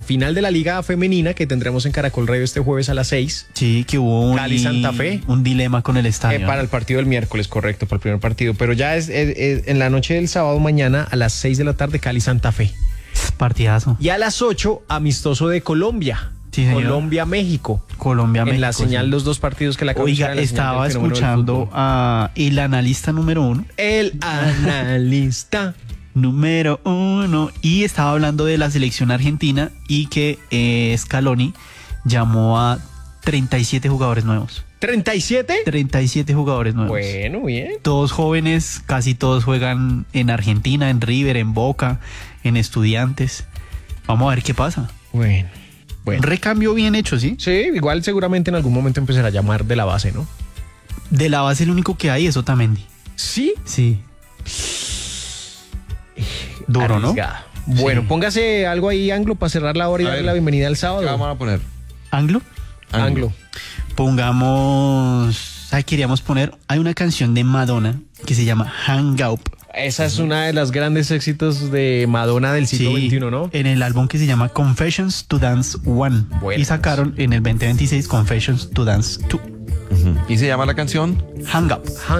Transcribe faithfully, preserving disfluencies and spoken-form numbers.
final de la Liga Femenina que tendremos en Caracol Radio este jueves a las seis. Sí, que hubo un, Cali Santa Fe. un dilema con el estadio. Eh, para el partido del miércoles, correcto, para el primer partido. Pero ya es, es, es en la noche del sábado mañana a las seis de la tarde, Cali Santa Fe. Partidazo. Y a las ocho, amistoso de Colombia. Sí, señor. Colombia-México. Colombia-México. En la señal, sí. los dos partidos que la Oiga, estaba escuchando a el analista número uno. El analista número uno. Y estaba hablando de la selección argentina y que eh, Scaloni llamó a treinta y siete jugadores nuevos. ¿treinta y siete? treinta y siete jugadores nuevos. Bueno, bien. Todos jóvenes, casi todos juegan en Argentina, en River, en Boca, en Estudiantes. Vamos a ver qué pasa. Bueno. Bueno. Recambio bien hecho, ¿sí? Sí, igual seguramente en algún momento empezará a llamar de la base, ¿no? De la base el único que hay es Otamendi. ¿Sí? Sí. Duro, Arriesgado. ¿no? Bueno, Sí. póngase algo ahí, Anglo, para cerrar la hora y A darle ver, la bienvenida al sábado. ¿Qué vamos a poner? ¿Anglo? Anglo. Pongamos... ¿Sabes? Queríamos poner... Hay una canción de Madonna que se llama Hang Up. Esa es una de las grandes éxitos de Madonna del siglo veintiuno, ¿no? En el álbum que se llama Confessions to Dance One. Bueno, y sacaron en el veinte veintiséis Confessions to Dance Two. Uh-huh. ¿Y se llama la canción? Hang Up.